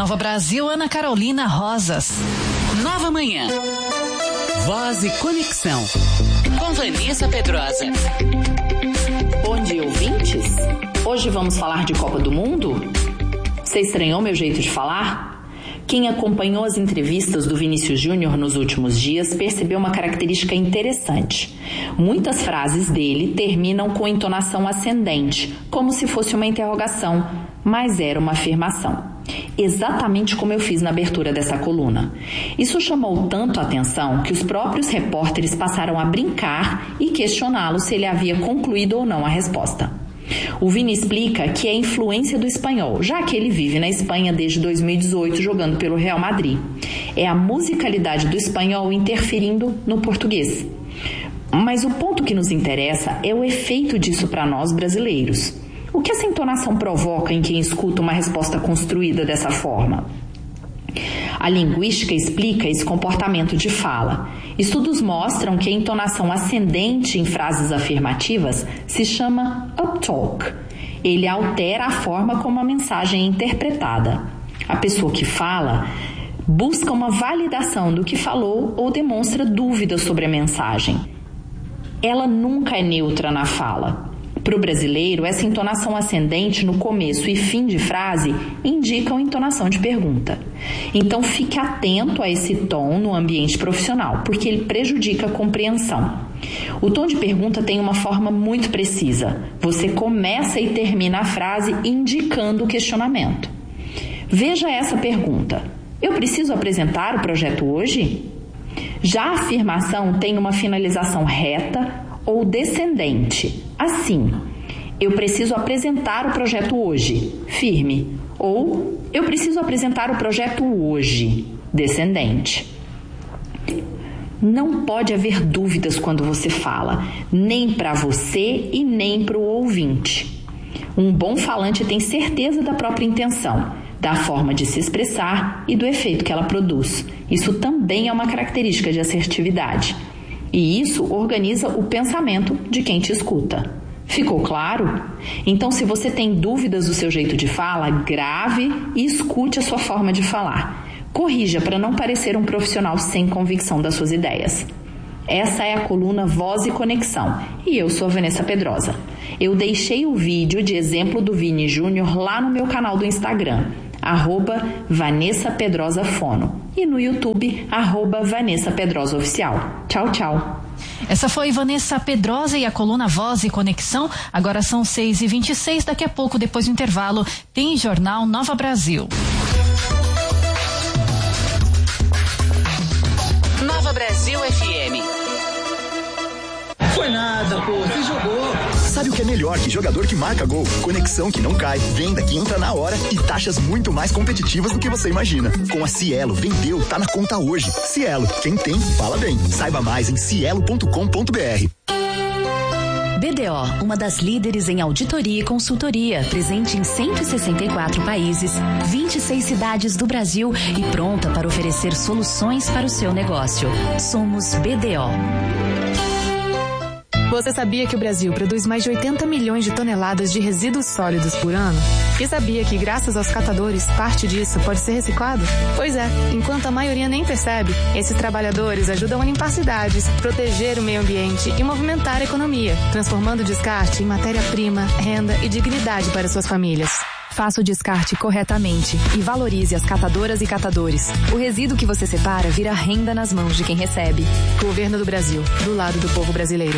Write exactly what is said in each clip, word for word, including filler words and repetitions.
Nova Brasil, Ana Carolina Rosas. Nova Manhã. Voz e Conexão. Com Vanessa Pedrosa. Bom dia, ouvintes. Hoje vamos falar de Copa do Mundo? Você estranhou meu jeito de falar? Quem acompanhou as entrevistas do Vinícius Júnior nos últimos dias percebeu uma característica interessante. Muitas frases dele terminam com entonação ascendente, como se fosse uma interrogação, mas era uma afirmação. Exatamente como eu fiz na abertura dessa coluna. Isso chamou tanto a atenção que os próprios repórteres passaram a brincar e questioná-lo se ele havia concluído ou não a resposta. O Vini explica que é a influência do espanhol, já que ele vive na Espanha desde dois mil e dezoito jogando pelo Real Madrid. É a musicalidade do espanhol interferindo no português. Mas o ponto que nos interessa é o efeito disso para nós brasileiros. O que essa entonação provoca em quem escuta uma resposta construída dessa forma? A linguística explica esse comportamento de fala. Estudos mostram que a entonação ascendente em frases afirmativas se chama uptalk. Ele altera a forma como a mensagem é interpretada. A pessoa que fala busca uma validação do que falou ou demonstra dúvidas sobre a mensagem. Ela nunca é neutra na fala. Para o brasileiro, essa entonação ascendente no começo e fim de frase indica uma entonação de pergunta. Então fique atento a esse tom no ambiente profissional, porque ele prejudica a compreensão. O tom de pergunta tem uma forma muito precisa. Você começa e termina a frase indicando o questionamento. Veja essa pergunta: eu preciso apresentar o projeto hoje? Já a afirmação tem uma finalização reta ou descendente. Assim, eu preciso apresentar o projeto hoje, firme. Ou, eu preciso apresentar o projeto hoje, descendente. Não pode haver dúvidas quando você fala, nem para você e nem para o ouvinte. Um bom falante tem certeza da própria intenção, da forma de se expressar e do efeito que ela produz. Isso também é uma característica de assertividade. E isso organiza o pensamento de quem te escuta. Ficou claro? Então, se você tem dúvidas do seu jeito de fala, grave e escute a sua forma de falar. Corrija para não parecer um profissional sem convicção das suas ideias. Essa é a coluna Voz e Conexão e eu sou a Vanessa Pedrosa. Eu deixei o vídeo de exemplo do Vini Júnior lá no meu canal do Instagram, arroba Vanessa Pedrosa Fono, e no YouTube, arroba Vanessa Pedrosa Oficial. Tchau, tchau. Essa foi Vanessa Pedrosa e a coluna Voz e Conexão. Agora são seis e vinte e seis, daqui a pouco, depois do intervalo, tem Jornal Nova Brasil. Nova Brasil F M. Foi nada, pô, você jogou. Sabe o que é melhor que jogador que marca gol? Conexão que não cai, venda que entra na hora e taxas muito mais competitivas do que você imagina. Com a Cielo, vendeu, tá na conta hoje. Cielo, quem tem, fala bem. Saiba mais em cielo ponto com ponto b r. B D O, uma das líderes em auditoria e consultoria, presente em cento e sessenta e quatro países, vinte e seis cidades do Brasil e pronta para oferecer soluções para o seu negócio. Somos B D O. Você sabia que o Brasil produz mais de oitenta milhões de toneladas de resíduos sólidos por ano? E sabia que, graças aos catadores, parte disso pode ser reciclado? Pois é, enquanto a maioria nem percebe, esses trabalhadores ajudam a limpar cidades, proteger o meio ambiente e movimentar a economia, transformando o descarte em matéria-prima, renda e dignidade para suas famílias. Faça o descarte corretamente e valorize as catadoras e catadores. O resíduo que você separa vira renda nas mãos de quem recebe. Governo do Brasil, do lado do povo brasileiro.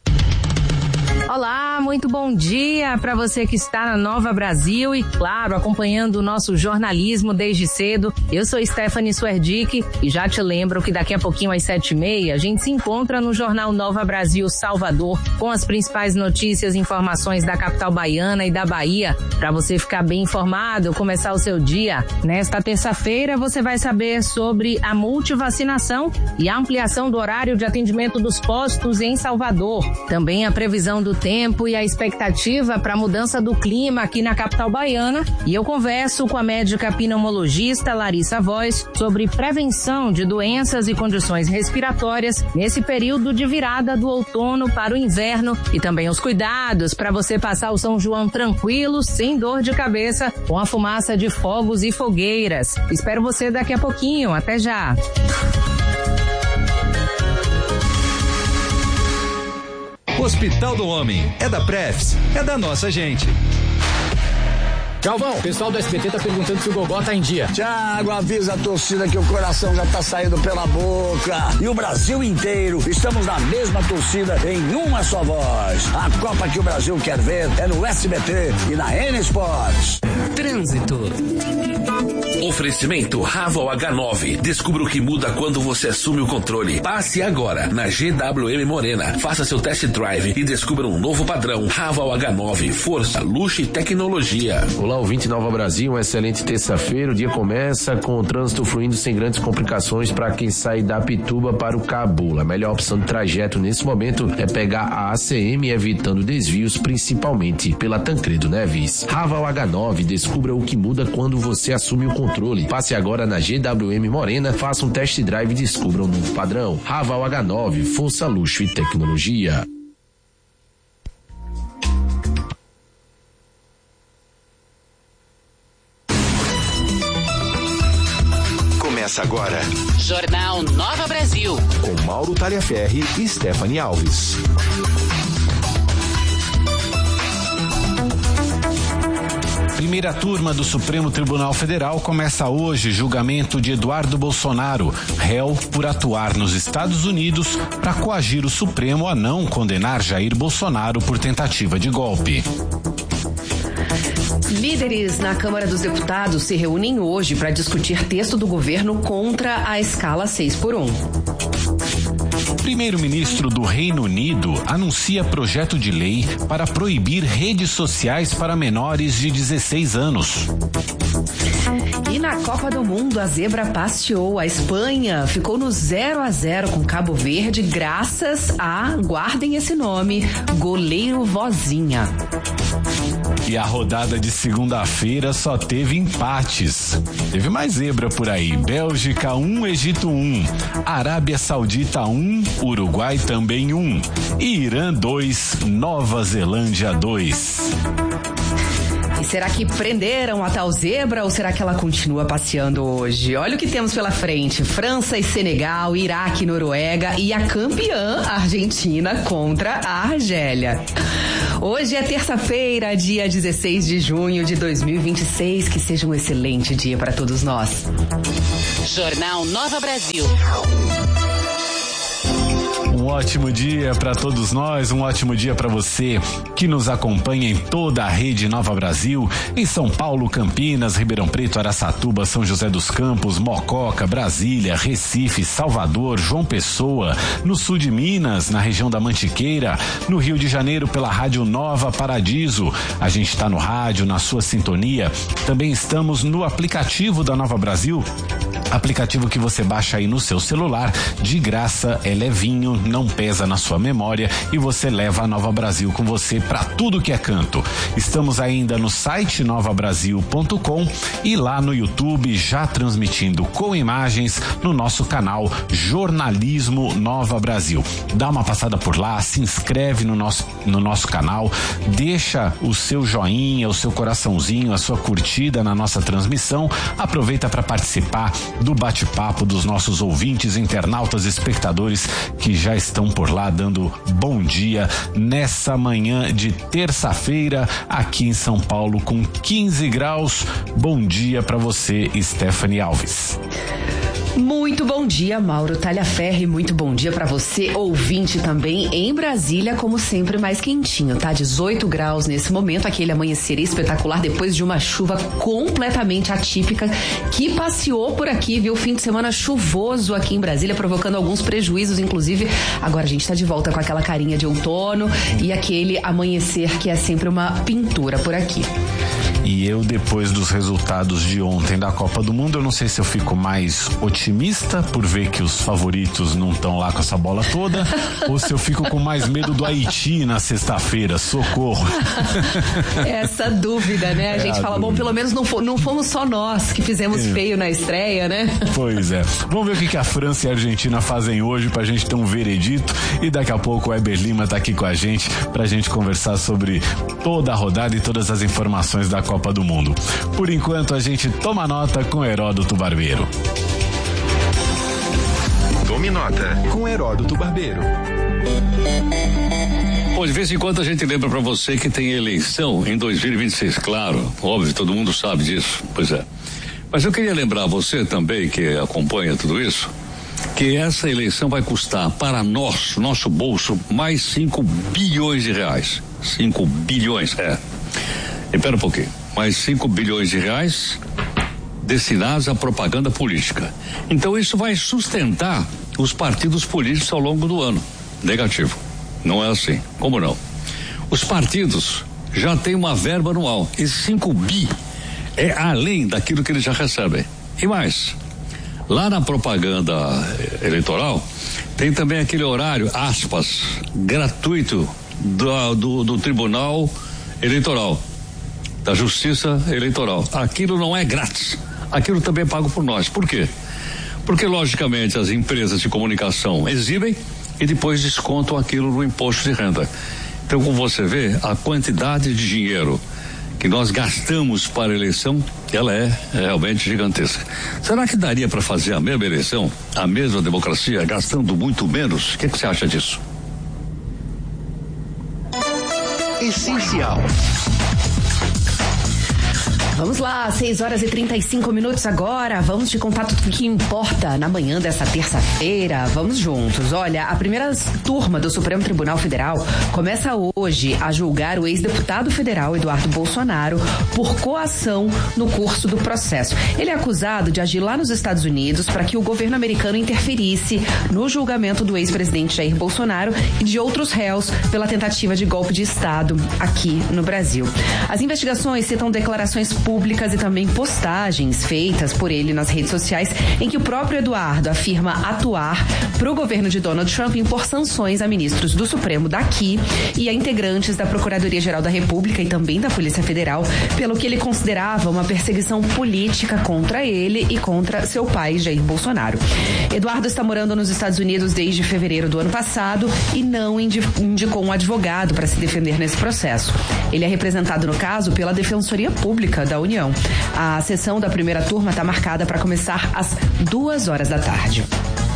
Olá, muito bom dia para você que está na Nova Brasil e, claro, acompanhando o nosso jornalismo desde cedo. Eu sou Stephanie Suerdick e já te lembro que daqui a pouquinho às sete e meia a gente se encontra no Jornal Nova Brasil Salvador com as principais notícias e informações da capital baiana e da Bahia para você ficar bem informado, começar o seu dia. Nesta terça-feira você vai saber sobre a multivacinação e a ampliação do horário de atendimento dos postos em Salvador. Também a previsão do tempo tempo e a expectativa para a mudança do clima aqui na capital baiana. E eu converso com a médica pneumologista Larissa Voz sobre prevenção de doenças e condições respiratórias nesse período de virada do outono para o inverno e também os cuidados para você passar o São João tranquilo, sem dor de cabeça, com a fumaça de fogos e fogueiras. Espero você daqui a pouquinho. Até já! Hospital do Homem é da Prefs, é da nossa gente. Galvão, o pessoal do S B T tá perguntando se o Gogó tá em dia. Thiago, avisa a torcida que o coração já tá saindo pela boca. E o Brasil inteiro, estamos na mesma torcida, em uma só voz. A Copa que o Brasil quer ver é no S B T e na N Sports. Trânsito. Oferecimento Raval H nove. Descubra o que muda quando você assume o controle. Passe agora na G W M Morena. Faça seu test drive e descubra um novo padrão. Raval H nove. Força, luxo e tecnologia. Olá, ouvinte Nova Brasil. Uma excelente terça-feira. O dia começa com o trânsito fluindo sem grandes complicações para quem sai da Pituba para o Cabula. A melhor opção de trajeto nesse momento é pegar a A C M, evitando desvios, principalmente pela Tancredo Neves. Raval H nove. Descubra o que muda quando você assume o controle. Passe agora na G W M Morena, faça um test drive e descubra um novo padrão. Raval H nove, força, luxo e tecnologia. Começa agora Jornal Nova Brasil, com Mauro Talhaferri e Stephanie Alves. Primeira turma do Supremo Tribunal Federal começa hoje julgamento de Eduardo Bolsonaro, réu por atuar nos Estados Unidos para coagir o Supremo a não condenar Jair Bolsonaro por tentativa de golpe. Líderes na Câmara dos Deputados se reúnem hoje para discutir texto do governo contra a escala seis por um. Primeiro-ministro do Reino Unido anuncia projeto de lei para proibir redes sociais para menores de dezesseis anos. E na Copa do Mundo, a zebra passeou. A Espanha ficou no zero a zero com Cabo Verde, graças a, guardem esse nome, goleiro Vozinha. E a rodada de segunda-feira só teve empates. Teve mais zebra por aí. Bélgica um, Egito um. Arábia Saudita um, Uruguai também um. E Irã dois, Nova Zelândia dois. E será que prenderam a tal zebra ou será que ela continua passeando hoje? Olha o que temos pela frente. França e Senegal, Iraque e Noruega e a campeã Argentina contra a Argélia. Hoje é terça-feira, dia dezesseis de junho de dois mil e vinte e seis. Que seja um excelente dia para todos nós. Jornal Nova Brasil. Um ótimo dia para todos nós, um ótimo dia para você que nos acompanha em toda a rede Nova Brasil, em São Paulo, Campinas, Ribeirão Preto, Araçatuba, São José dos Campos, Mococa, Brasília, Recife, Salvador, João Pessoa, no sul de Minas, na região da Mantiqueira, no Rio de Janeiro pela Rádio Nova Paradiso. A gente está no rádio, na sua sintonia. Também estamos no aplicativo da Nova Brasil, aplicativo que você baixa aí no seu celular, de graça, é levinho, não pesa na sua memória e você leva a Nova Brasil com você para tudo que é canto. Estamos ainda no site nova brasil ponto com e lá no YouTube já transmitindo com imagens no nosso canal Jornalismo Nova Brasil. Dá uma passada por lá, se inscreve no nosso, no nosso canal, deixa o seu joinha, o seu coraçãozinho, a sua curtida na nossa transmissão, aproveita para participar do bate-papo dos nossos ouvintes, internautas, espectadores que já estão por lá dando bom dia nessa manhã de terça-feira aqui em São Paulo com quinze graus. Bom dia para você, Stephanie Alves. Muito bom dia, Mauro Talhaferri. Muito bom dia para você, ouvinte também em Brasília, como sempre mais quentinho, tá? dezoito graus nesse momento, aquele amanhecer espetacular depois de uma chuva completamente atípica que passeou por aqui, viu? Fim de semana chuvoso aqui em Brasília, provocando alguns prejuízos, inclusive agora a gente tá de volta com aquela carinha de outono e aquele amanhecer que é sempre uma pintura por aqui. E eu, depois dos resultados de ontem da Copa do Mundo, eu não sei se eu fico mais otimista por ver que os favoritos não estão lá com essa bola toda, ou se eu fico com mais medo do Haiti na sexta-feira. Socorro. Essa dúvida, né? A É gente a fala, dúvida. bom, pelo menos não, fo- não fomos só nós que fizemos É. feio na estreia, né? Pois é. Vamos ver o que, que a França e a Argentina fazem hoje pra gente ter um veredito. E daqui a pouco o Heber Lima tá aqui com a gente pra gente conversar sobre toda a rodada e todas as informações da Copa do Mundo. Por enquanto, a gente toma nota com Heródoto Barbeiro. Tome nota com Heródoto Barbeiro. Pô, de vez em quando a gente lembra pra você que tem eleição em dois mil e vinte e seis, claro, óbvio, todo mundo sabe disso, pois é. Mas eu queria lembrar você também, que acompanha tudo isso, que essa eleição vai custar para nós, nosso bolso, mais cinco bilhões de reais. cinco bilhões, é. Espera um pouquinho. Mais cinco bilhões de reais destinados à propaganda política. Então isso vai sustentar os partidos políticos ao longo do ano. Negativo. Não é assim. Como não? Os partidos já têm uma verba anual. Esses cinco bi é além daquilo que eles já recebem. E mais, lá na propaganda eleitoral, tem também aquele horário, aspas, gratuito do, do, do Tribunal Eleitoral, da Justiça Eleitoral. Aquilo não é grátis. Aquilo também é pago por nós. Por quê? Porque, logicamente, as empresas de comunicação exibem e depois descontam aquilo no imposto de renda. Então, como você vê, a quantidade de dinheiro que nós gastamos para a eleição, ela é realmente gigantesca. Será que daria para fazer a mesma eleição, a mesma democracia, gastando muito menos? O que, que você acha disso? Essencial. Vamos lá, seis horas e trinta e cinco minutos agora. Vamos te contar tudo o que importa na manhã dessa terça-feira. Vamos juntos. Olha, a primeira turma do Supremo Tribunal Federal começa hoje a julgar o ex-deputado federal Eduardo Bolsonaro por coação no curso do processo. Ele é acusado de agir lá nos Estados Unidos para que o governo americano interferisse no julgamento do ex-presidente Jair Bolsonaro e de outros réus pela tentativa de golpe de Estado aqui no Brasil. As investigações citam declarações públicas e também postagens feitas por ele nas redes sociais em que o próprio Eduardo afirma atuar para o governo de Donald Trump impor sanções a ministros do Supremo daqui e a integrantes da Procuradoria-Geral da República e também da Polícia Federal pelo que ele considerava uma perseguição política contra ele e contra seu pai, Jair Bolsonaro. Eduardo está morando nos Estados Unidos desde fevereiro do ano passado e não indicou um advogado para se defender nesse processo. Ele é representado no caso pela Defensoria Pública da União. A sessão da primeira turma está marcada para começar às duas horas da tarde.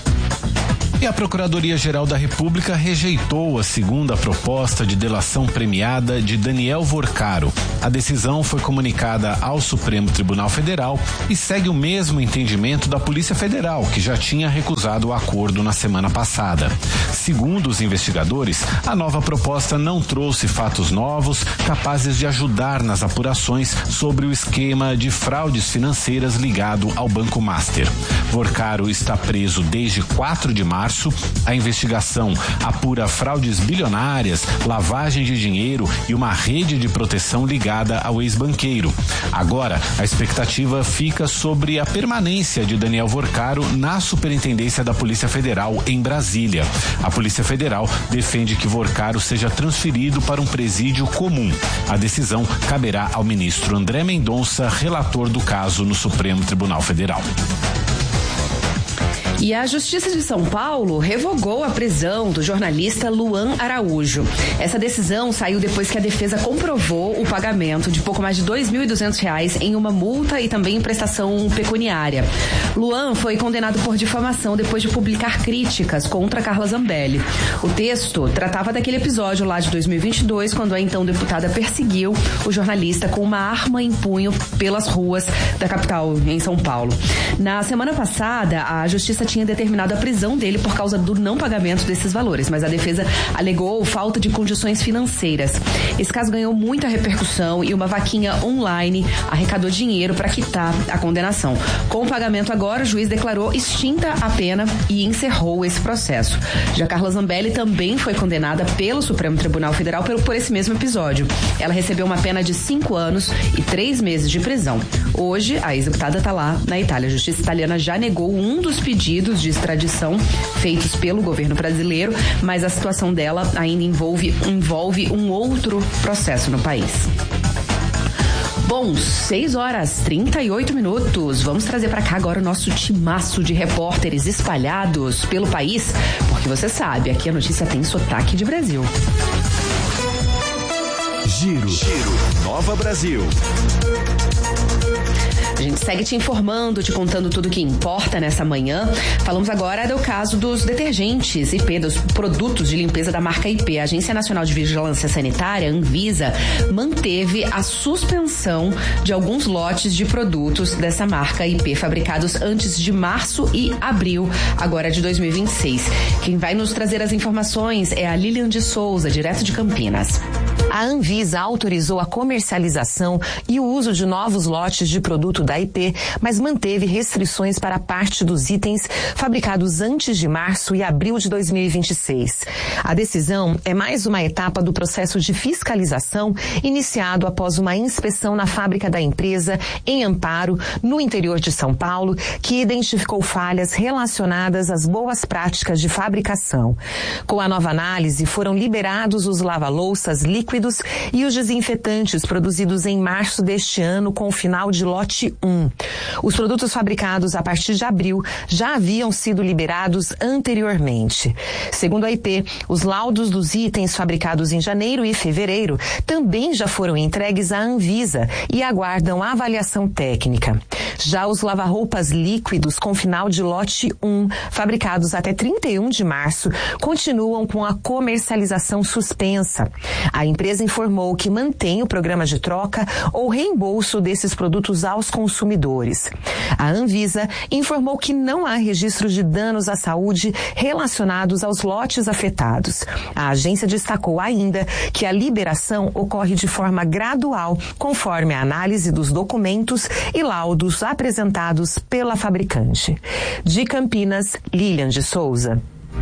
E a Procuradoria-Geral da República rejeitou a segunda proposta de delação premiada de Daniel Vorcaro. A decisão foi comunicada ao Supremo Tribunal Federal e segue o mesmo entendimento da Polícia Federal, que já tinha recusado o acordo na semana passada. Segundo os investigadores, a nova proposta não trouxe fatos novos capazes de ajudar nas apurações sobre o esquema de fraudes financeiras ligado ao Banco Master. Vorcaro está preso desde quatro de março. A investigação apura fraudes bilionárias, lavagem de dinheiro e uma rede de proteção ligada ao ex-banqueiro. Agora, a expectativa fica sobre a permanência de Daniel Vorcaro na Superintendência da Polícia Federal em Brasília. A Polícia Federal defende que Vorcaro seja transferido para um presídio comum. A decisão caberá ao ministro André Mendonça, relator do caso no Supremo Tribunal Federal. E a Justiça de São Paulo revogou a prisão do jornalista Luan Araújo. Essa decisão saiu depois que a defesa comprovou o pagamento de pouco mais de dois mil e duzentos reais em uma multa e também em prestação pecuniária. Luan foi condenado por difamação depois de publicar críticas contra Carla Zambelli. O texto tratava daquele episódio lá de dois mil e vinte e dois, quando a então deputada perseguiu o jornalista com uma arma em punho pelas ruas da capital, em São Paulo. Na semana passada, a Justiça tinha determinado a prisão dele por causa do não pagamento desses valores, mas a defesa alegou falta de condições financeiras. Esse caso ganhou muita repercussão e uma vaquinha online arrecadou dinheiro para quitar a condenação. Com o pagamento agora, o juiz declarou extinta a pena e encerrou esse processo. Já Carla Zambelli também foi condenada pelo Supremo Tribunal Federal por, por esse mesmo episódio. Ela recebeu uma pena de cinco anos e três meses de prisão. Hoje, a ex-deputada está lá na Itália. A justiça italiana já negou um dos pedidos de extradição feitos pelo governo brasileiro, mas a situação dela ainda envolve, envolve um outro processo no país. Bom, seis horas e trinta e oito minutos. Vamos trazer para cá agora o nosso timaço de repórteres espalhados pelo país, porque você sabe, aqui a notícia tem sotaque de Brasil. Giro. Giro. Nova Brasil. A gente segue te informando, te contando tudo que importa nessa manhã. Falamos agora do caso dos detergentes I P, dos produtos de limpeza da marca I P. A Agência Nacional de Vigilância Sanitária, Anvisa, manteve a suspensão de alguns lotes de produtos dessa marca I P, fabricados antes de março e abril, agora de dois mil e vinte e seis. Quem vai nos trazer as informações é a Lilian de Souza, direto de Campinas. A Anvisa autorizou a comercialização e o uso de novos lotes de produto da I P, mas manteve restrições para parte dos itens fabricados antes de março e abril de dois mil e vinte e seis. A decisão é mais uma etapa do processo de fiscalização iniciado após uma inspeção na fábrica da empresa em Amparo, no interior de São Paulo, que identificou falhas relacionadas às boas práticas de fabricação. Com a nova análise, foram liberados os lava-louças líquidos e os desinfetantes produzidos em março deste ano com o final de lote um. Os produtos fabricados a partir de abril já haviam sido liberados anteriormente. Segundo a I P, os laudos dos itens fabricados em janeiro e fevereiro também já foram entregues à Anvisa e aguardam avaliação técnica. Já os lava-roupas líquidos com final de lote um, fabricados até trinta e um de março, continuam com a comercialização suspensa. A empresa informou que mantém o programa de troca ou reembolso desses produtos aos consumidores. A Anvisa informou que não há registros de danos à saúde relacionados aos lotes afetados. A agência destacou ainda que a liberação ocorre de forma gradual, conforme a análise dos documentos e laudos apresentados pela fabricante. De Campinas, Lilian de Souza.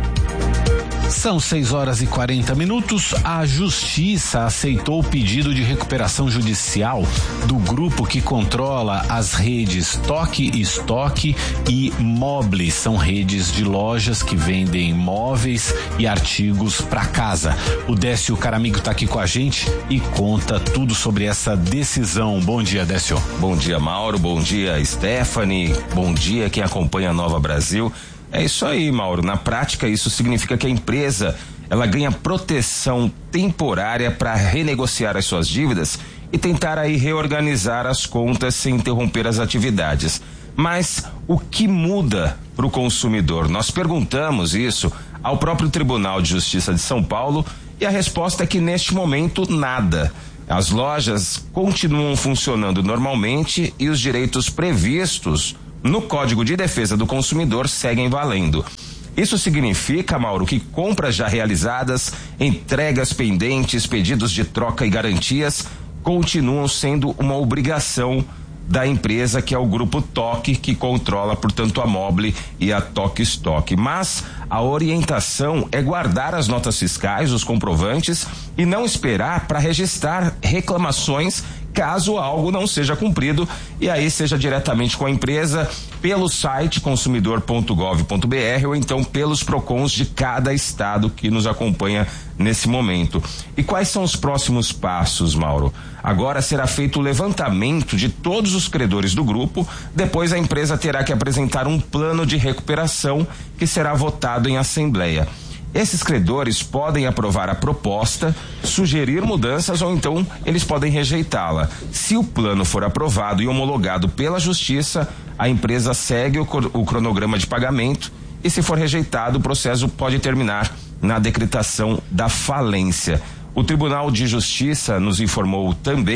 São seis horas e quarenta minutos. A Justiça aceitou o pedido de recuperação judicial do grupo que controla as redes Toque Estoque e Mobile. São redes de lojas que vendem móveis e artigos para casa. O Décio Caramigo está aqui com a gente e conta tudo sobre essa decisão. Bom dia, Décio. Bom dia, Mauro. Bom dia, Stephanie. Bom dia quem acompanha a Nova Brasil. É isso aí, Mauro. Na prática, isso significa que a empresa ela ganha proteção temporária para renegociar as suas dívidas e tentar aí reorganizar as contas sem interromper as atividades. Mas o que muda para o consumidor? Nós perguntamos isso ao próprio Tribunal de Justiça de São Paulo e a resposta é que neste momento nada. As lojas continuam funcionando normalmente e os direitos previstos no Código de Defesa do Consumidor seguem valendo. Isso significa, Mauro, que compras já realizadas, entregas pendentes, pedidos de troca e garantias continuam sendo uma obrigação da empresa que é o Grupo Toque, que controla, portanto, a Mobile e a Toque Estoque. Mas a orientação é guardar as notas fiscais, os comprovantes e não esperar para registrar reclamações caso algo não seja cumprido, e aí seja diretamente com a empresa, pelo site consumidor ponto gov ponto br ou então pelos PROCONs de cada estado que nos acompanha nesse momento. E quais são os próximos passos, Mauro? Agora será feito o levantamento de todos os credores do grupo, depois a empresa terá que apresentar um plano de recuperação que será votado em assembleia. Esses credores podem aprovar a proposta, sugerir mudanças ou então eles podem rejeitá-la. Se o plano for aprovado e homologado pela Justiça, a empresa segue o, o cronograma de pagamento e, se for rejeitado, o processo pode terminar na decretação da falência. O Tribunal de Justiça nos informou também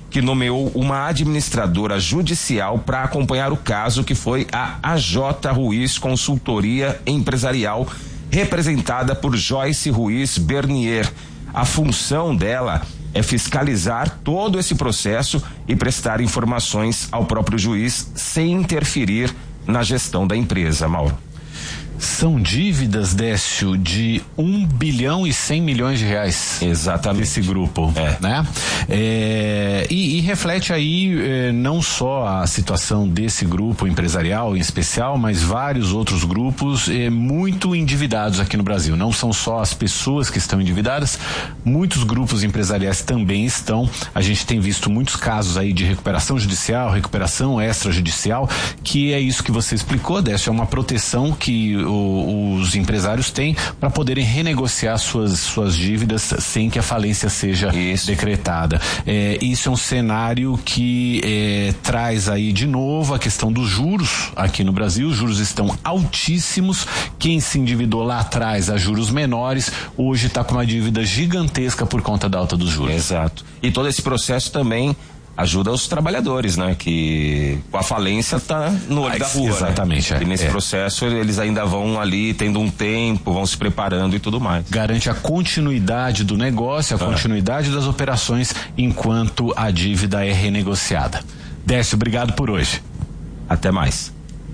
que nomeou uma administradora judicial para acompanhar o caso, que foi a A J Ruiz Consultoria Empresarial, representada por Joyce Ruiz Bernier. A função dela é fiscalizar todo esse processo e prestar informações ao próprio juiz sem interferir na gestão da empresa, Mauro. São dívidas, Décio, de um bilhão e cem milhões de reais. Exatamente. Desse grupo, é. né? É, e, e reflete aí é, não só a situação desse grupo empresarial em especial, mas vários outros grupos é, muito endividados aqui no Brasil. Não são só as pessoas que estão endividadas, muitos grupos empresariais também estão. A gente tem visto muitos casos aí de recuperação judicial, recuperação extrajudicial, que é isso que você explicou, Décio, é uma proteção que os empresários têm para poderem renegociar suas, suas dívidas sem que a falência seja isso. decretada. É, isso é um cenário que é, traz aí de novo a questão dos juros aqui no Brasil. Os juros estão altíssimos. Quem se endividou lá atrás a juros menores, hoje está com uma dívida gigantesca por conta da alta dos juros. Exato. E todo esse processo também ajuda os trabalhadores, né? Que com a falência tá no olho ah, da rua. Exatamente. Né? E nesse é. processo eles ainda vão ali tendo um tempo, vão se preparando e tudo mais. Garante a continuidade do negócio, a ah. continuidade das operações enquanto a dívida é renegociada. Décio, obrigado por hoje. Até mais.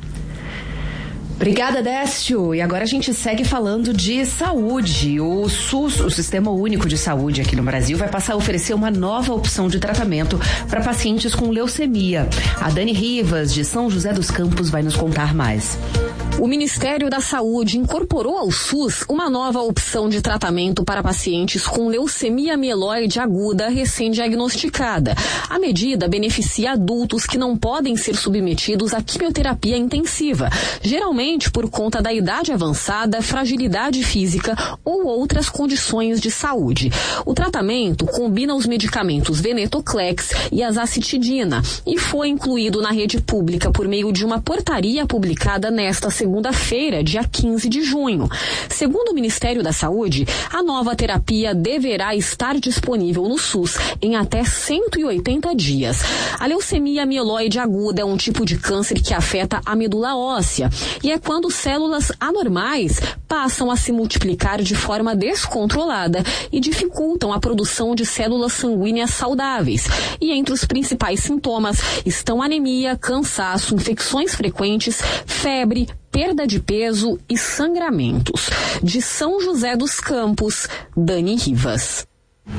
Obrigada, Décio. E agora a gente segue falando de saúde. O SUS, o Sistema Único de Saúde aqui no Brasil, vai passar a oferecer uma nova opção de tratamento para pacientes com leucemia. A Dani Rivas, de São José dos Campos, vai nos contar mais. O Ministério da Saúde incorporou ao SUS uma nova opção de tratamento para pacientes com leucemia mieloide aguda recém-diagnosticada. A medida beneficia adultos que não podem ser submetidos à quimioterapia intensiva, geralmente por conta da idade avançada, fragilidade física ou outras condições de saúde. O tratamento combina os medicamentos Venetoclex e azacitidina e foi incluído na rede pública por meio de uma portaria publicada nesta segunda segunda-feira, dia quinze de junho. Segundo o Ministério da Saúde, a nova terapia deverá estar disponível no SUS em até cento e oitenta dias. A leucemia mieloide aguda é um tipo de câncer que afeta a medula óssea e é quando células anormais passam a se multiplicar de forma descontrolada e dificultam a produção de células sanguíneas saudáveis. E entre os principais sintomas estão anemia, cansaço, infecções frequentes, febre, perda de peso e sangramentos. De São José dos Campos, Dani Rivas.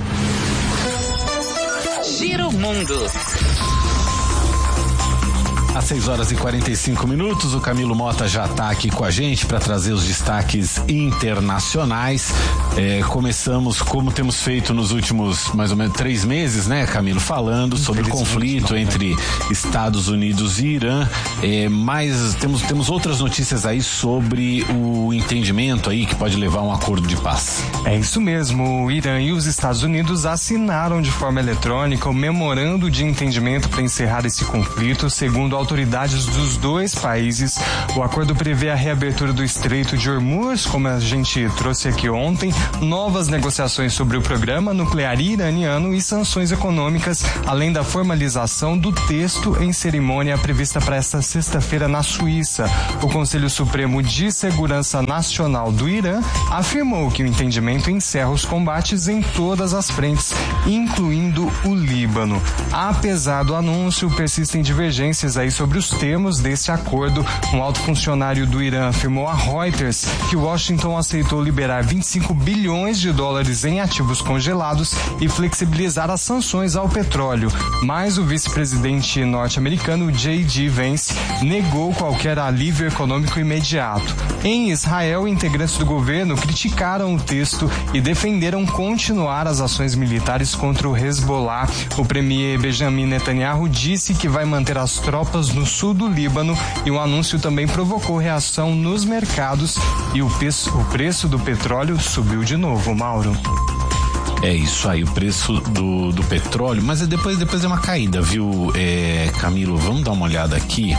Giro Mundo. Às seis horas e quarenta e cinco minutos, o Camilo Mota já está aqui com a gente para trazer os destaques internacionais. É, começamos, como temos feito nos últimos mais ou menos três meses, né, Camilo? Falando sobre o conflito não, entre né? Estados Unidos e Irã. É, mas temos, temos outras notícias aí sobre o entendimento aí que pode levar a um acordo de paz. É isso mesmo. O Irã e os Estados Unidos assinaram de forma eletrônica o memorando de entendimento para encerrar esse conflito, segundo a autoridades dos dois países. O acordo prevê a reabertura do Estreito de Hormuz, como a gente trouxe aqui ontem, novas negociações sobre o programa nuclear iraniano e sanções econômicas, além da formalização do texto em cerimônia prevista para esta sexta-feira na Suíça. O Conselho Supremo de Segurança Nacional do Irã afirmou que o entendimento encerra os combates em todas as frentes, incluindo o Líbano. Apesar do anúncio, persistem divergências aí sobre os termos desse acordo. Um alto funcionário do Irã afirmou a Reuters que Washington aceitou liberar vinte e cinco bilhões de dólares em ativos congelados e flexibilizar as sanções ao petróleo. Mas o vice-presidente norte-americano J D Vance negou qualquer alívio econômico imediato. Em Israel, integrantes do governo criticaram o texto e defenderam continuar as ações militares contra o Hezbollah. O premier Benjamin Netanyahu disse que vai manter as tropas no sul do Líbano e o anúncio também provocou reação nos mercados e o preço, o preço do petróleo subiu de novo, Mauro. É isso aí, o preço do, do petróleo, mas depois, depois é uma caída, viu, é, Camilo? Vamos dar uma olhada aqui.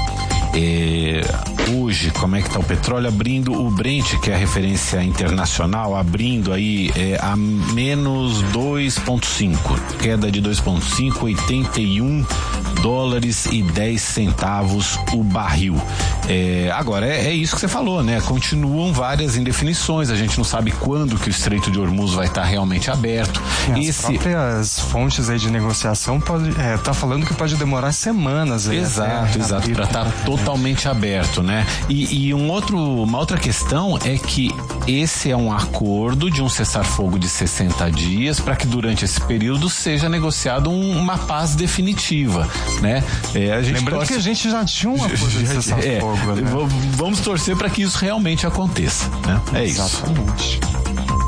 É, hoje, como é que está o petróleo? Abrindo o Brent, que é a referência internacional, abrindo aí é, a menos dois vírgula cinco, queda de dois vírgula cinco, oitenta e um dólares e dez centavos o barril. É, agora, é, é isso que você falou, né? Continuam várias indefinições, a gente não sabe quando que o Estreito de Hormuz vai estar realmente aberto. As Esse... próprias fontes aí de negociação pode, é, tá falando que pode demorar semanas. Aí, exato, exato, para estar totalmente aberto, né? E, e um outro, uma outra questão é que esse é um acordo de um cessar-fogo de sessenta dias para que durante esse período seja negociado um, uma paz definitiva, né? É, a gente Lembrando torce... que a gente já tinha um acordo de cessar-fogo, é, né? Vamos torcer para que isso realmente aconteça, né? É Exatamente. isso.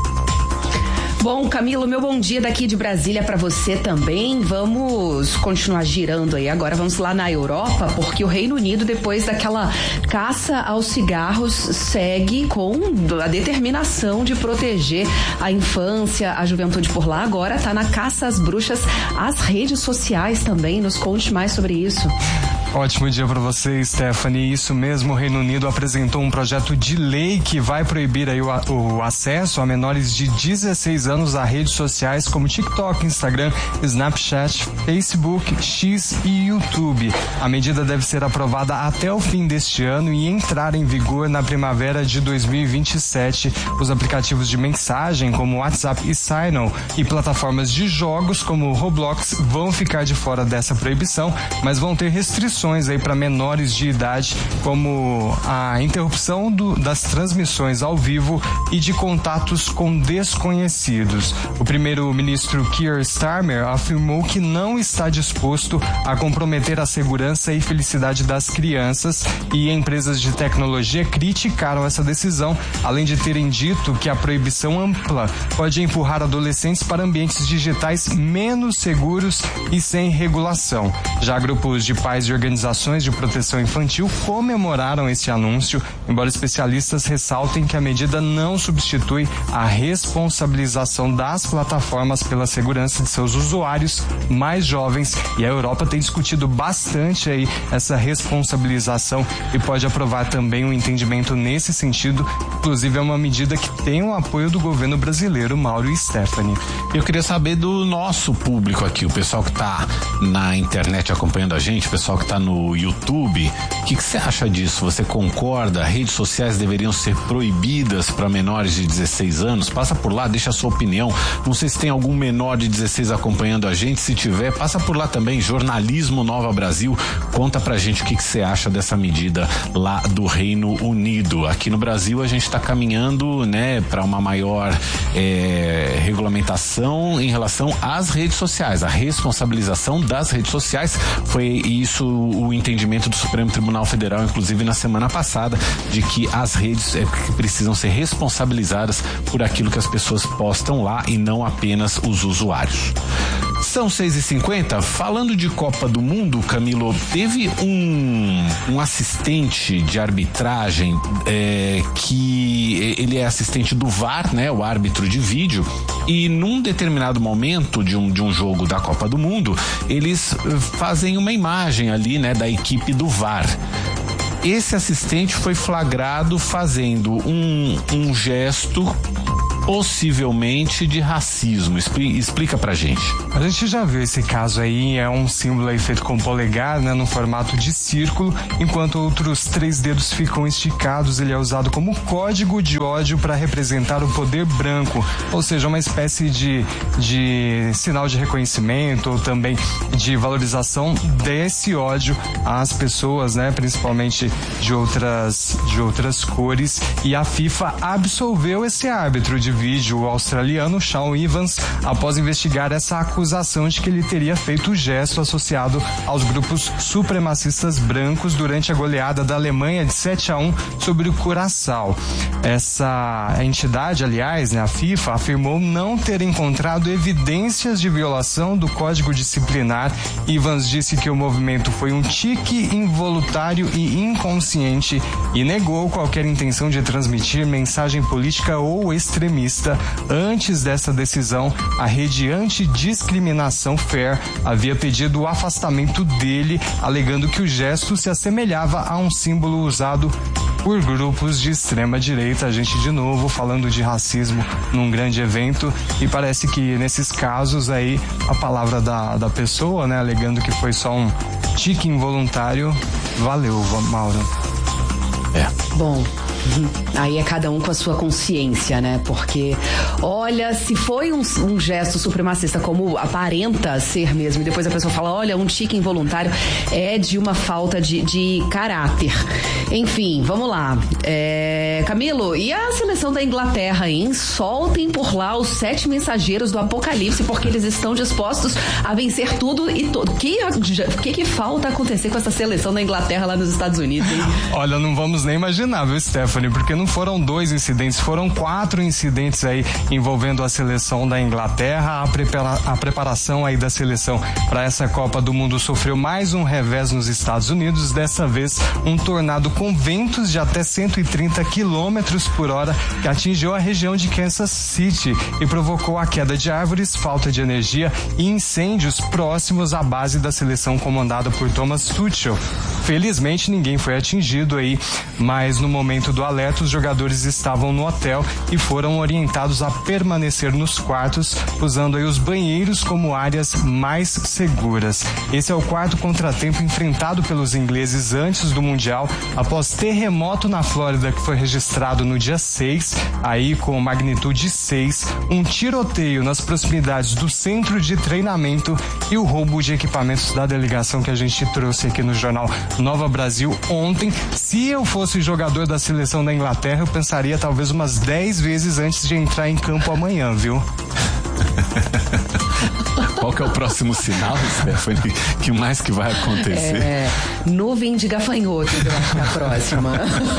Bom, Camilo, meu bom dia daqui de Brasília para você também. Vamos continuar girando aí. Agora vamos lá na Europa, porque o Reino Unido, depois daquela caça aos cigarros, segue com a determinação de proteger a infância, a juventude por lá. Agora tá na caça às bruxas, às redes sociais também. Nos conte mais sobre isso. Ótimo dia para você, Stephanie. Isso mesmo, o Reino Unido apresentou um projeto de lei que vai proibir aí o, o acesso a menores de dezesseis anos a redes sociais como TikTok, Instagram, Snapchat, Facebook, X e YouTube. A medida deve ser aprovada até o fim deste ano e entrar em vigor na primavera de dois mil e vinte e sete. Os aplicativos de mensagem como WhatsApp e Signal e plataformas de jogos como Roblox vão ficar de fora dessa proibição, mas vão ter restrições aí para menores de idade, como a interrupção do, das transmissões ao vivo e de contatos com desconhecidos. O primeiro-ministro Keir Starmer afirmou que não está disposto a comprometer a segurança e felicidade das crianças, e empresas de tecnologia criticaram essa decisão, além de terem dito que a proibição ampla pode empurrar adolescentes para ambientes digitais menos seguros e sem regulação. Já grupos de pais e organizações Organizações de proteção infantil comemoraram esse anúncio, embora especialistas ressaltem que a medida não substitui a responsabilização das plataformas pela segurança de seus usuários mais jovens, e a Europa tem discutido bastante aí essa responsabilização e pode aprovar também um entendimento nesse sentido. Inclusive é uma medida que tem o apoio do governo brasileiro, Mauro e Stephanie. Eu queria saber do nosso público aqui, o pessoal que está na internet acompanhando a gente, o pessoal que está no YouTube, o que você acha disso? Você concorda? Redes sociais deveriam ser proibidas para menores de dezesseis anos? Passa por lá, deixa a sua opinião. Não sei se tem algum menor de dezesseis acompanhando a gente. Se tiver, passa por lá também. Jornalismo Nova Brasil. Conta pra gente o que você acha dessa medida lá do Reino Unido. Aqui no Brasil a gente está caminhando, né, para uma maior é, regulamentação em relação às redes sociais. A responsabilização das redes sociais. Foi isso o entendimento do Supremo Tribunal Federal, inclusive na semana passada, de que as redes é, que precisam ser responsabilizadas por aquilo que as pessoas postam lá e não apenas os usuários. São seis e cinquenta, falando de Copa do Mundo, Camilo, teve um, um assistente de arbitragem é, que ele é assistente do V A R, né, o árbitro de vídeo, e num determinado momento de um, de um jogo da Copa do Mundo, eles fazem uma imagem ali, né, da equipe do V A R. Esse assistente foi flagrado fazendo um, um gesto possivelmente de racismo. Explica pra gente. A gente já viu esse caso aí, é um símbolo aí feito com polegar, né, no formato de círculo, enquanto outros três dedos ficam esticados. Ele é usado como código de ódio para representar o poder branco, ou seja, uma espécie de, de sinal de reconhecimento ou também de valorização desse ódio às pessoas, né, principalmente de outras, de outras cores. E a FIFA absolveu esse árbitro de vídeo australiano, Shaun Evans, após investigar essa acusação de que ele teria feito o gesto associado aos grupos supremacistas brancos durante a goleada da Alemanha de sete a um sobre o Curaçao. Essa entidade, aliás, né, a FIFA, afirmou não ter encontrado evidências de violação do código disciplinar. Evans disse que o movimento foi um tique involuntário e inconsciente e negou qualquer intenção de transmitir mensagem política ou extremista. extremista. Antes dessa decisão, a rede Antidiscriminação Fair havia pedido o afastamento dele, alegando que o gesto se assemelhava a um símbolo usado por grupos de extrema direita. A gente de novo falando de racismo num grande evento, e parece que nesses casos aí a palavra da, da pessoa, né, alegando que foi só um tique involuntário, valeu, Mauro. É. Bom, aí é cada um com a sua consciência, né? Porque, olha, se foi um, um gesto supremacista como aparenta ser mesmo, e depois a pessoa fala, olha, um tique involuntário, é de uma falta de, de caráter. Enfim, vamos lá. É, Camilo, e a seleção da Inglaterra, hein? Soltem por lá os sete mensageiros do apocalipse, porque eles estão dispostos a vencer tudo e todo. O que, que que falta acontecer com essa seleção da Inglaterra lá nos Estados Unidos, hein? Olha, não vamos nem imaginar, viu, Stephanie? Porque não foram dois incidentes, foram quatro incidentes aí envolvendo a seleção da Inglaterra. A, prepara- a preparação aí da seleção para essa Copa do Mundo sofreu mais um revés nos Estados Unidos, dessa vez um tornado com ventos de até cento e trinta quilômetros por hora que atingiu a região de Kansas City e provocou a queda de árvores, falta de energia e incêndios próximos à base da seleção comandada por Thomas Tuchel. Felizmente ninguém foi atingido aí, mas no momento do alerta os jogadores estavam no hotel e foram orientados a permanecer nos quartos, usando aí os banheiros como áreas mais seguras. Esse é o quarto contratempo enfrentado pelos ingleses antes do Mundial, após terremoto na Flórida que foi registrado no dia seis, aí com magnitude seis, um tiroteio nas proximidades do centro de treinamento e o roubo de equipamentos da delegação que a gente trouxe aqui no Jornal Nova Brasil ontem. Se eu fosse jogador da seleção da Inglaterra, eu pensaria talvez umas dez vezes antes de entrar em campo amanhã, viu? Qual que é o próximo sinal, Stephanie? Que mais que vai acontecer? É, nuvem de gafanhoto, eu acho que é a próxima.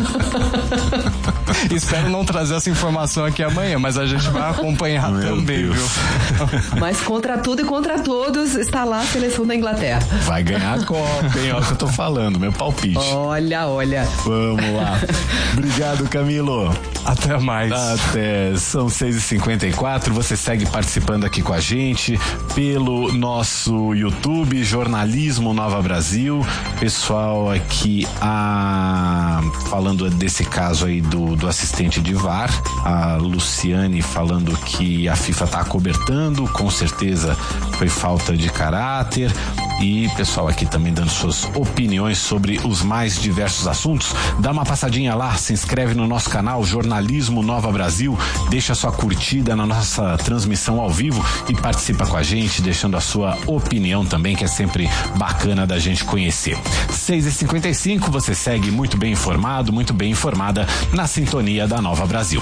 Espero não trazer essa informação aqui amanhã, mas a gente vai acompanhar Meu também, Deus. viu? Mas contra tudo e contra todos está lá a seleção da Inglaterra. Vai ganhar a Copa, hein? Olha o que eu tô falando, meu palpite. Olha, olha. Vamos lá. Obrigado, Camilo. Até mais. Até. São seis e cinquenta e quatro. Você segue participando aqui com a gente pelo nosso YouTube, Jornalismo Nova Brasil. Pessoal aqui a... falando desse caso aí do, do assistente de V A R, a Luciane falando que a FIFA tá acobertando, com certeza foi falta de caráter. E pessoal aqui também dando suas opiniões sobre os mais diversos assuntos. Dá uma passadinha lá, se inscreve no nosso canal Jornalismo Nova Brasil, deixa sua curtida na nossa transmissão ao vivo e participa com a gente, deixando a sua opinião também, que é sempre bacana da gente conhecer. seis e cinquenta e cinco, você segue muito bem informado, muito bem informada na sintonia da Nova Brasil.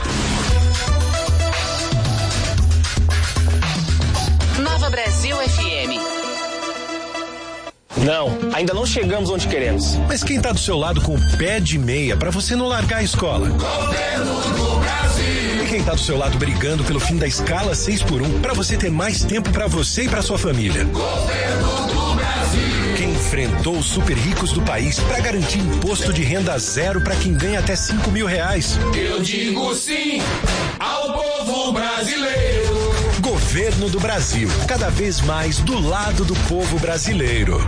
Nova Brasil F M. Não, ainda não chegamos onde queremos. Mas quem tá do seu lado com o pé de meia pra você não largar a escola? Governo do Brasil. E quem tá do seu lado brigando pelo fim da escala seis por um pra você ter mais tempo pra você e pra sua família? Governo do Brasil. Quem enfrentou os super ricos do país pra garantir imposto de renda zero pra quem ganha até cinco mil reais? Eu digo sim ao povo brasileiro. Governo do Brasil, cada vez mais do lado do povo brasileiro.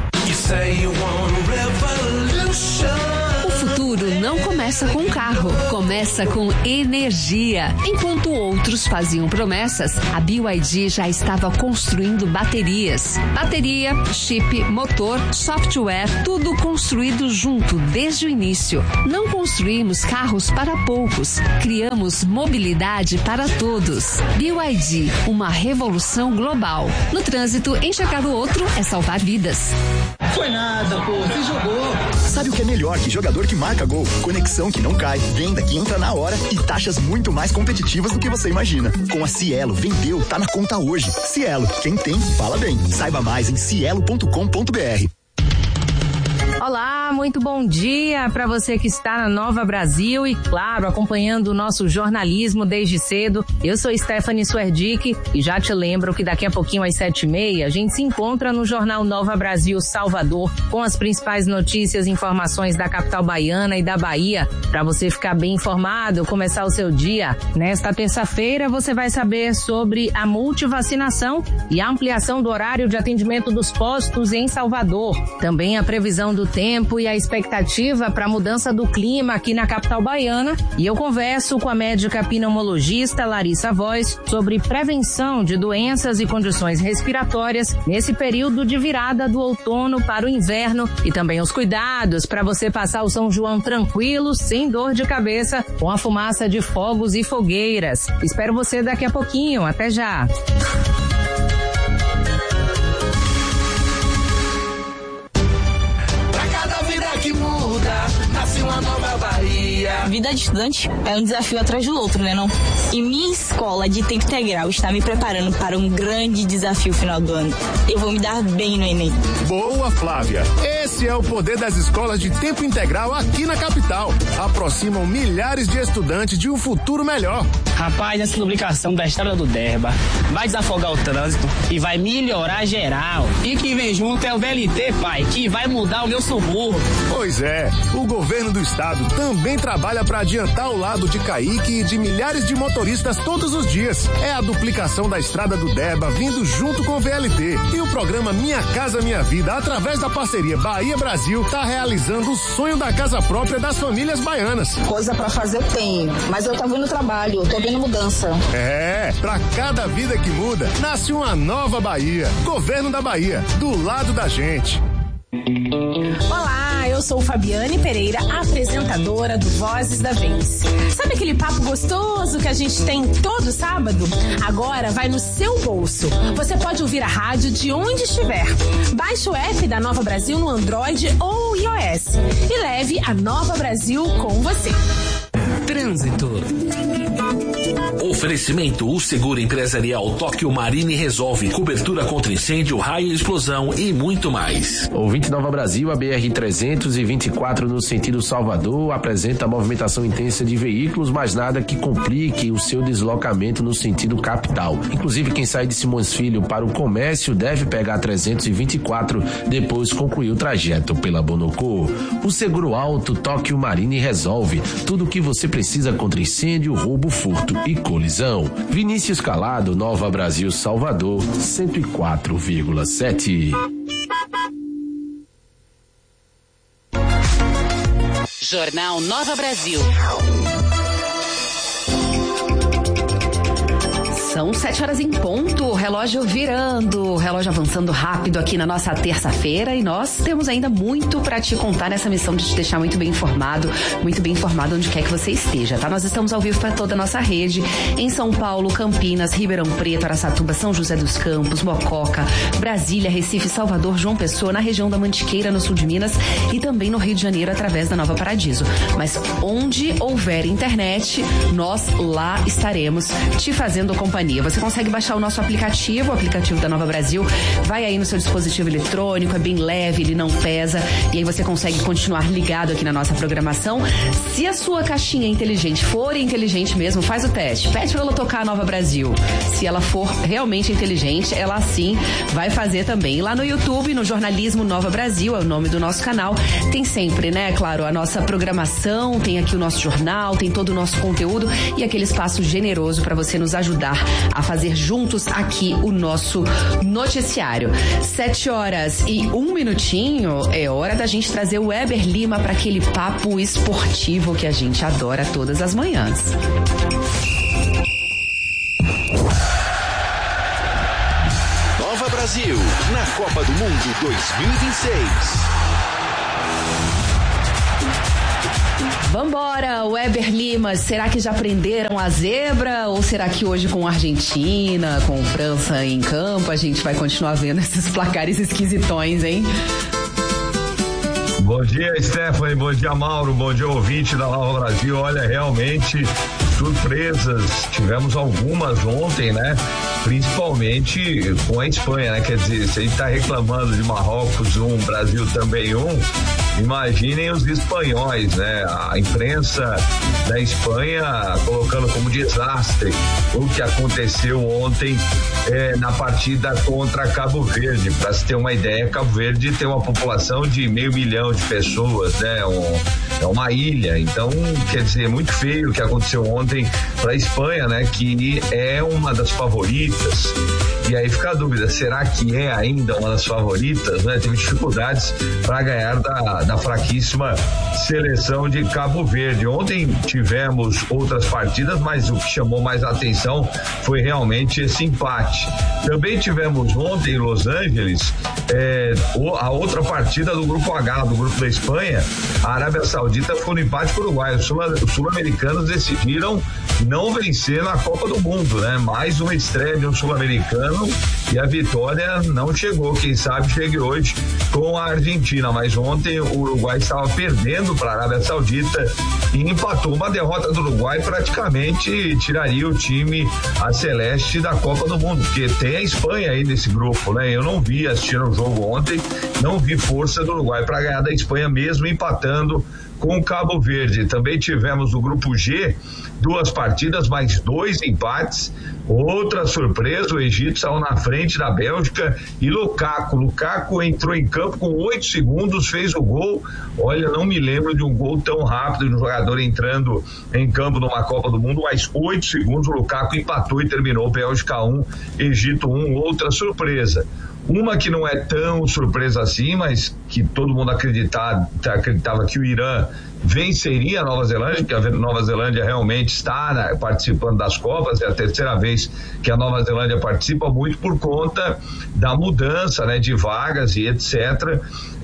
O futuro não começa com carro, começa com energia. Enquanto outros faziam promessas, a B Y D já estava construindo baterias. Bateria, chip, motor, software, tudo construído junto desde o início. Não construímos carros para poucos, criamos mobilidade para todos. B Y D, uma revolução global. No trânsito, enxergar o outro é salvar vidas. Foi nada, pô, você jogou. Sabe o que é melhor que jogador que marca gol? Conexão que não cai, venda que entra na hora e taxas muito mais competitivas do que você imagina. Com a Cielo, vendeu, tá na conta hoje. Cielo, quem tem, fala bem. Saiba mais em cielo ponto com ponto br. Olá, muito bom dia para você que está na Nova Brasil e, claro, acompanhando o nosso jornalismo desde cedo. Eu sou Stephanie Suerdick e já te lembro que daqui a pouquinho às sete e meia a gente se encontra no Jornal Nova Brasil Salvador com as principais notícias e informações da capital baiana e da Bahia para você ficar bem informado, começar o seu dia. Nesta terça-feira você vai saber sobre a multivacinação e a ampliação do horário de atendimento dos postos em Salvador. Também a previsão do tempo e a expectativa para a mudança do clima aqui na capital baiana. E eu converso com a médica pneumologista Larissa Voz sobre prevenção de doenças e condições respiratórias nesse período de virada do outono para o inverno e também os cuidados para você passar o São João tranquilo, sem dor de cabeça, com a fumaça de fogos e fogueiras. Espero você daqui a pouquinho. Até já! Que muda, nasce uma nova Bahia. Vida de estudante é um desafio atrás do outro, né não? E minha escola de tempo integral está me preparando para um grande desafio final do ano. Eu vou me dar bem no Enem. Boa, Flávia. Esse é o poder das escolas de tempo integral aqui na capital. Aproximam milhares de estudantes de um futuro melhor. Rapaz, essa duplicação da estrada do Derba vai desafogar o trânsito e vai melhorar geral. E que vem junto é o V L T, pai, que vai mudar o meu subúrbio. Pois é, o governo do estado também trabalha para adiantar o lado de Caíque e de milhares de motoristas todos os dias. É a duplicação da estrada do Derba vindo junto com o V L T. E o programa Minha Casa Minha Vida, através da parceria Bahia Brasil, tá realizando o sonho da casa própria das famílias baianas. Coisa pra fazer tem, mas eu tô vendo trabalho, tô vendo mudança. É, pra cada vida que muda, nasce uma nova Bahia. Governo da Bahia, do lado da gente. Olá, eu sou Fabiane Pereira, apresentadora do Vozes da Vez. Sabe aquele papo gostoso que a gente tem todo sábado? Agora vai no seu bolso. Você pode ouvir a rádio de onde estiver. Baixe o app da Nova Brasil no Android ou iOS e leve a Nova Brasil com você. Trânsito. Oferecimento: o seguro empresarial Tóquio Marine resolve. Cobertura contra incêndio, raio e explosão e muito mais. Ouvinte Nova Brasil, a B R trezentos e vinte e quatro no sentido Salvador apresenta movimentação intensa de veículos, mas nada que complique o seu deslocamento no sentido capital. Inclusive, quem sai de Simões Filho para o comércio deve pegar trezentos e vinte e quatro, depois concluir o trajeto pela Bonocô. O seguro alto Tóquio Marine resolve tudo o que você precisa contra incêndio, roubo, furto e colisão. Vinícius Calado, Nova Brasil, Salvador, cento e quatro vírgula sete. Jornal Nova Brasil. São sete horas em ponto, relógio virando, relógio avançando rápido aqui na nossa terça-feira e nós temos ainda muito para te contar nessa missão de te deixar muito bem informado, muito bem informado onde quer que você esteja, tá? Nós estamos ao vivo para toda a nossa rede, em São Paulo, Campinas, Ribeirão Preto, Araçatuba, São José dos Campos, Mococa, Brasília, Recife, Salvador, João Pessoa, na região da Mantiqueira, no sul de Minas e também no Rio de Janeiro através da Nova Paradiso. Mas onde houver internet, nós lá estaremos te fazendo companhia. Você consegue baixar o nosso aplicativo, o aplicativo da Nova Brasil, vai aí no seu dispositivo eletrônico, é bem leve, ele não pesa, e aí você consegue continuar ligado aqui na nossa programação. Se a sua caixinha inteligente for inteligente mesmo, faz o teste, pede pra ela tocar a Nova Brasil. Se ela for realmente inteligente, ela sim vai fazer também. Lá no YouTube, no Jornalismo Nova Brasil, é o nome do nosso canal, tem sempre, né, claro, a nossa programação, tem aqui o nosso jornal, tem todo o nosso conteúdo e aquele espaço generoso para você nos ajudar a fazer juntos aqui o nosso noticiário. Sete horas e um minutinho, é hora da gente trazer o Weber Lima para aquele papo esportivo que a gente adora todas as manhãs. Nova Brasil, na Copa do Mundo dois mil e vinte e seis. Vambora, Weber Lima, será que já prenderam a zebra ou será que hoje com a Argentina, com França em campo, a gente vai continuar vendo esses placares esquisitões, hein? Bom dia, Stephanie, bom dia, Mauro, bom dia, ouvinte da Nova Brasil. Olha, realmente surpresas, tivemos algumas ontem, né? Principalmente com a Espanha, né? Quer dizer, se a gente tá reclamando de Marrocos um, Brasil também um, imaginem os espanhóis, né? A imprensa da Espanha colocando como desastre o que aconteceu ontem eh, na partida contra Cabo Verde. Para se ter uma ideia, Cabo Verde tem uma população de meio milhão de pessoas, né? Um, é uma ilha, então quer dizer, muito feio o que aconteceu ontem para a Espanha, né? Que é uma das favoritas. E aí fica a dúvida, será que é ainda uma das favoritas, né? Teve dificuldades para ganhar da, da fraquíssima seleção de Cabo Verde. Ontem tivemos outras partidas, mas o que chamou mais atenção foi realmente esse empate. Também tivemos ontem em Los Angeles é, a outra partida do grupo H, do grupo da Espanha. A Arábia Saudita foi no empate com o Uruguai. Os sul-americanos decidiram não vencer na Copa do Mundo, né? Mais uma estreia de um sul-americano e a vitória não chegou. Quem sabe chegue hoje com a Argentina, mas ontem o Uruguai estava perdendo para a Arábia Saudita e empatou. Uma derrota do Uruguai praticamente tiraria o time a celeste da Copa do Mundo, porque tem a Espanha aí nesse grupo, né? Eu não vi assistindo o jogo ontem, não vi força do Uruguai para ganhar da Espanha mesmo empatando com o Cabo Verde. Também tivemos no grupo G duas partidas, mais dois empates. Outra surpresa, o Egito saiu na frente da Bélgica e Lukaku, Lukaku entrou em campo com oito segundos, fez o gol. Olha, não me lembro de um gol tão rápido de um jogador entrando em campo numa Copa do Mundo, mas oito segundos o Lukaku empatou e terminou Bélgica um, Egito um. Outra surpresa, uma que não é tão surpresa assim, mas que todo mundo acreditava, acreditava que o Irã venceria a Nova Zelândia, porque a Nova Zelândia realmente está, né, participando das Copas, é a terceira vez que a Nova Zelândia participa, muito por conta da mudança, né, de vagas e etcétera.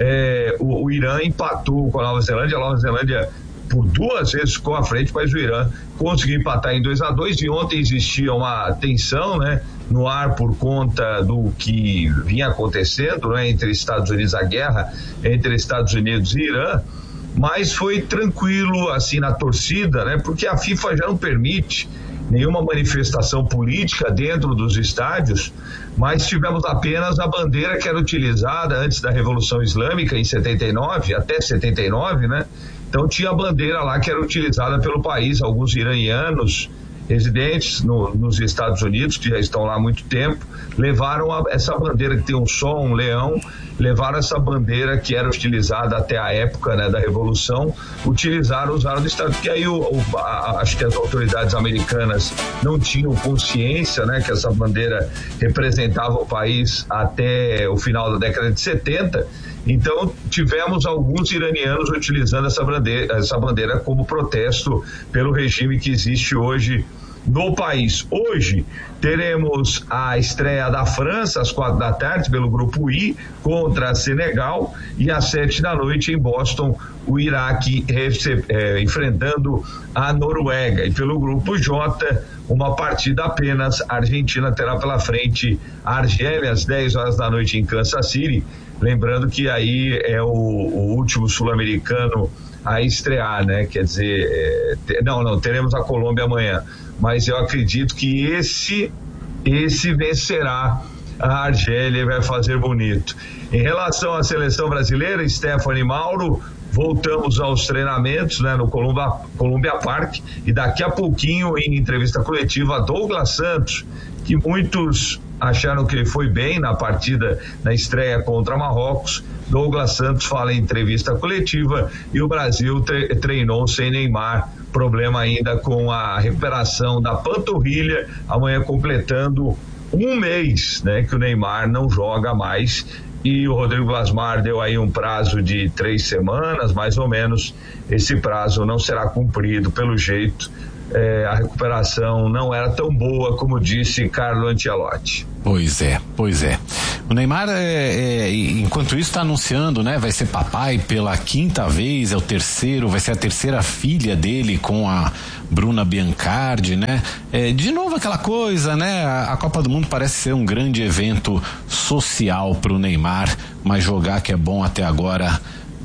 É, o, o Irã empatou com a Nova Zelândia, a Nova Zelândia por duas vezes ficou à frente, mas o Irã conseguiu empatar em dois a dois e ontem existia uma tensão, né, no ar por conta do que vinha acontecendo, né, entre Estados Unidos, a guerra entre Estados Unidos e Irã, mas foi tranquilo assim na torcida, né, porque a FIFA já não permite nenhuma manifestação política dentro dos estádios, mas tivemos apenas a bandeira que era utilizada antes da Revolução Islâmica em setenta e nove, até setenta e nove, né? Então tinha a bandeira lá que era utilizada pelo país. Alguns iranianos residentes no, nos Estados Unidos, que já estão lá há muito tempo, levaram a, essa bandeira que tem um sol, um leão, levaram essa bandeira que era utilizada até a época, né, da Revolução, utilizaram, usaram do Estado, porque aí o, o, a, acho que as autoridades americanas não tinham consciência, né, que essa bandeira representava o país até o final da década de setenta. Então tivemos alguns iranianos utilizando essa bandeira, essa bandeira como protesto pelo regime que existe hoje no país. Hoje teremos a estreia da França às quatro da tarde pelo grupo I contra Senegal e às sete da noite em Boston o Iraque recebe, é, enfrentando a Noruega. E pelo grupo J uma partida apenas, a Argentina terá pela frente a Argélia às dez horas da noite em Kansas City, lembrando que aí é o, o último sul-americano a estrear, né? Quer dizer, é, te, não, não, teremos a Colômbia amanhã, mas eu acredito que esse, esse vencerá a Argélia e vai fazer bonito. Em relação à seleção brasileira, Stephanie, Mauro, voltamos aos treinamentos, né, no Columbia, Columbia Park, e daqui a pouquinho, em entrevista coletiva, Douglas Santos, que muitos acharam que ele foi bem na partida, na estreia contra Marrocos. Douglas Santos fala em entrevista coletiva e o Brasil tre- treinou sem Neymar, problema ainda com a recuperação da panturrilha, amanhã completando um mês, né, que o Neymar não joga mais. E o Rodrigo Blasmar deu aí um prazo de três semanas, mais ou menos. Esse prazo não será cumprido, pelo jeito. É, a recuperação não era tão boa como disse Carlo Ancelotti. Pois é, pois é. O Neymar, é, é, enquanto isso, está anunciando, né? Vai ser papai pela quinta vez, é o terceiro, vai ser a terceira filha dele com a Bruna Biancardi, né? É, de novo aquela coisa, né? A, a Copa do Mundo parece ser um grande evento social pro Neymar, mas jogar que é bom até agora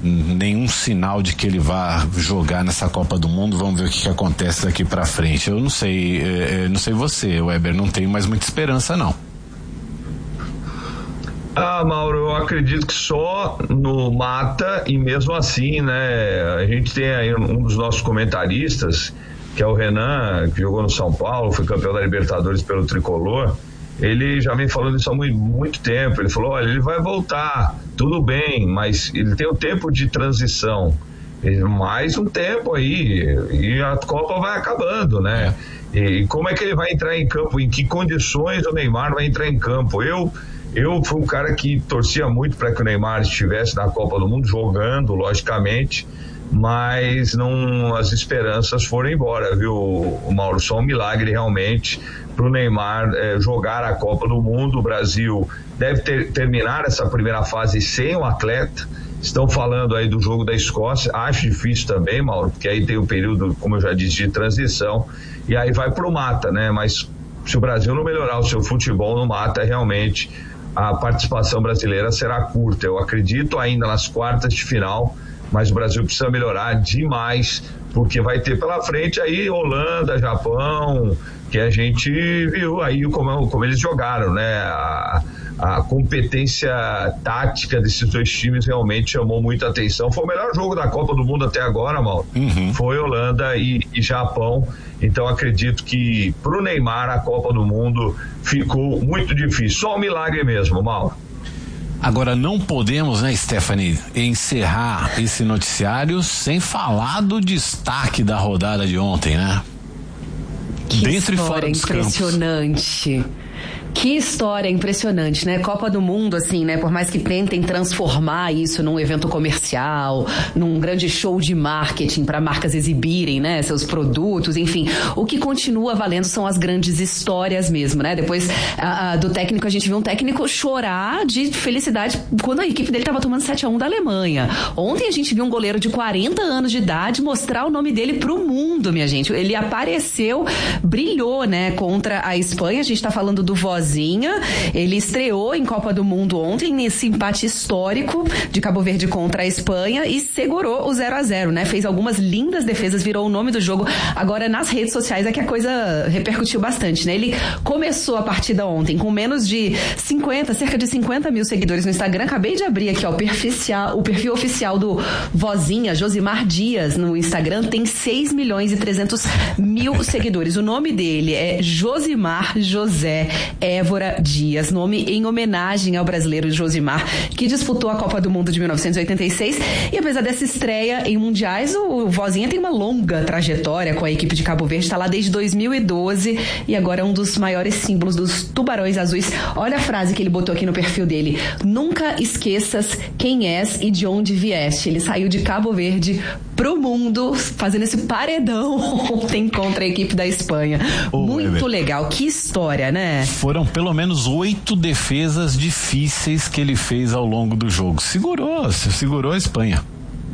nenhum sinal de que ele vá jogar nessa Copa do Mundo. Vamos ver o que, que acontece daqui pra frente. Eu não sei, é, não sei você, Weber, não tenho mais muita esperança, não. Ah, Mauro, eu acredito que só no mata, e mesmo assim, né, a gente tem aí um dos nossos comentaristas, que é o Renan, que jogou no São Paulo, foi campeão da Libertadores pelo Tricolor. Ele já vem falando isso há muito, muito tempo. Ele falou, olha, ele vai voltar, tudo bem, mas ele tem o tempo de transição, mais um tempo aí, e a Copa vai acabando, né? E como é que ele vai entrar em campo, em que condições o Neymar vai entrar em campo? Eu Eu fui um cara que torcia muito para que o Neymar estivesse na Copa do Mundo, jogando, logicamente, mas não, as esperanças foram embora, viu, o Mauro? Só um milagre realmente para o Neymar é, jogar a Copa do Mundo. O Brasil deve ter, terminar essa primeira fase sem o atleta. Estão falando aí do jogo da Escócia, acho difícil também, Mauro, porque aí tem um período, como eu já disse, de transição, e aí vai pro mata, né? Mas se o Brasil não melhorar o seu futebol no mata, realmente a participação brasileira será curta. Eu acredito ainda nas quartas de final, mas o Brasil precisa melhorar demais, porque vai ter pela frente aí Holanda, Japão, que a gente viu aí como, como eles jogaram, né? A, a competência tática desses dois times realmente chamou muita atenção. Foi o melhor jogo da Copa do Mundo até agora, Mauro. Uhum. Foi Holanda e, e Japão. Então acredito que pro Neymar a Copa do Mundo ficou muito difícil. Só um milagre mesmo, Mauro. Agora não podemos, né, Stephanie, encerrar esse noticiário sem falar do destaque da rodada de ontem, né? Que Dentro história e fora dos impressionante. Campos. Que história impressionante, né? Copa do Mundo, assim, né? Por mais que tentem transformar isso num evento comercial, num grande show de marketing para marcas exibirem, né? Seus produtos, enfim. O que continua valendo são as grandes histórias mesmo, né? Depois a, a, do técnico, a gente viu um técnico chorar de felicidade quando a equipe dele tava tomando sete a um da Alemanha. Ontem a gente viu um goleiro de quarenta anos de idade mostrar o nome dele pro mundo, minha gente. Ele apareceu, brilhou, né? Contra a Espanha. A gente tá falando do Vozinha. Ele estreou em Copa do Mundo ontem nesse empate histórico de Cabo Verde contra a Espanha e segurou o zero a zero, né? Fez algumas lindas defesas, virou o nome do jogo. Agora nas redes sociais é que a coisa repercutiu bastante, né? Ele começou a partida ontem com menos de cinquenta, cerca de cinquenta mil seguidores no Instagram. Acabei de abrir aqui, ó, o perfil, o perfil oficial do Vozinha, Josimar Dias, no Instagram, tem seis milhões e trezentos mil seguidores. O nome dele é Josimar José Évora Dias, nome em homenagem ao brasileiro Josimar, que disputou a Copa do Mundo de mil novecentos e oitenta e seis, e apesar dessa estreia em mundiais, o Vozinha tem uma longa trajetória com a equipe de Cabo Verde, está lá desde dois mil e doze e agora é um dos maiores símbolos dos Tubarões Azuis. Olha a frase que ele botou aqui no perfil dele: nunca esqueças quem és e de onde vieste. Ele saiu de Cabo Verde pro mundo fazendo esse paredão ontem contra a equipe da Espanha. Oh, muito é legal, que história, né? Foram pelo menos oito defesas difíceis que ele fez ao longo do jogo. Segurou, segurou a Espanha.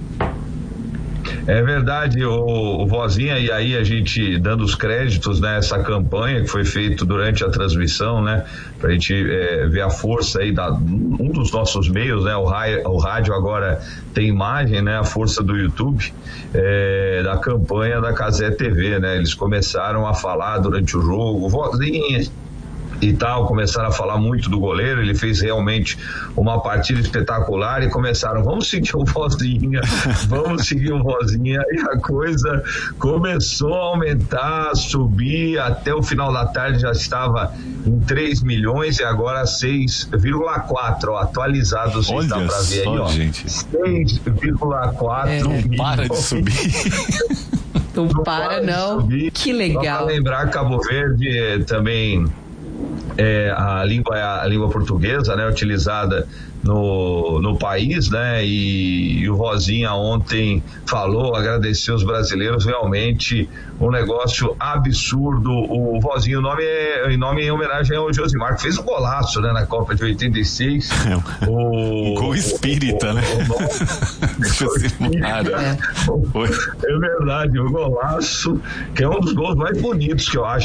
É verdade, o, o Vozinha, e aí a gente dando os créditos nessa, né, campanha que foi feita durante a transmissão, né, pra gente é, ver a força aí da um dos nossos meios, né, o, raio, o rádio agora tem imagem, né, a força do YouTube, é, da campanha da Cazé T V, né, eles começaram a falar durante o jogo, Vozinha e tal, começaram a falar muito do goleiro, ele fez realmente uma partida espetacular e começaram, vamos seguir o Vozinha, vamos seguir o Vozinha, e a coisa começou a aumentar, a subir, até o final da tarde já estava em três milhões e agora seis vírgula quatro, ó, atualizados, olha, dá pra ver aí, ó, seis vírgula quatro é, não para de subir. Não, não para não, subir. Que legal. Só pra lembrar, Cabo Verde também É, a língua é a língua portuguesa, né, utilizada no, no país, né, e, e o Vozinha ontem falou, agradeceu os brasileiros, realmente um negócio absurdo. O Vozinha, o nome é em nome em homenagem ao Josimar, que fez um golaço, né, na Copa de oitenta e seis. o gol espírita, o, né? O, o Josimar. É. É verdade, o golaço, que é um dos gols mais bonitos que eu acho